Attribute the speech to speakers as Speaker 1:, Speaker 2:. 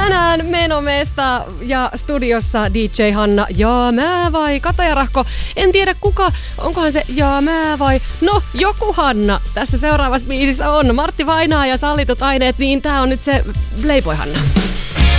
Speaker 1: Tänään Menomesta ja studiossa DJ Hanna ja mä vai Kata ja Rahko. En tiedä kuka, onkohan se ja mä vai no joku Hanna. Tässä seuraavassa biisissä on Martti Vainaa ja Sallitut aineet, niin tää on nyt se Playboy Hanna.